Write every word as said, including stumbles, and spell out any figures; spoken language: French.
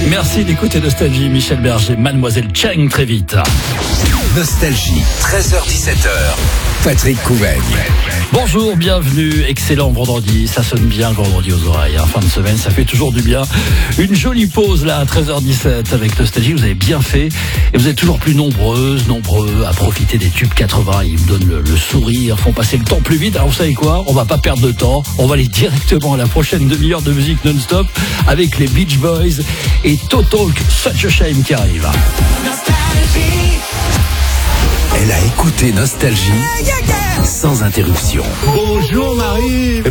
Merci d'écouter Nostalgie, Michel Berger, Mademoiselle Cheng, très vite. Nostalgie, treize heures dix-sept heures. Patrick Couvaigne. Bonjour, bienvenue, excellent vendredi, ça sonne bien le vendredi aux oreilles, hein. Fin de semaine, ça fait toujours du bien. Une jolie pause là à treize heures dix-sept avec Nostalgie, vous avez bien fait et vous êtes toujours plus nombreuses, nombreux à profiter des tubes quatre-vingts, ils vous donnent le, le sourire, font passer le temps plus vite. Alors vous savez quoi, on va pas perdre de temps, on va aller directement à la prochaine demi-heure de musique non-stop avec les Beach Boys et Total Such a Shame qui arrive. Nostalgie. Elle a écouté Nostalgie sans interruption. Bonjour Marie.